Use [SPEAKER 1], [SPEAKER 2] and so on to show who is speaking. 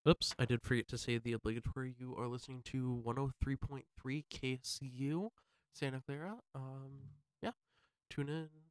[SPEAKER 1] Oops, I did forget to say the obligatory. You are listening to 103.3 KCU Santa Clara. Yeah, tune in